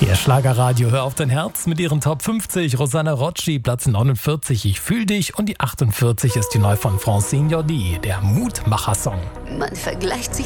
Ihr Schlagerradio, hör auf dein Herz mit ihren Top 50. Rosanna Rocci, Platz 49, Ich fühl dich. Und die 48 ist die neu von Francine Jordi, der Mutmacher-Song. Man vergleicht sich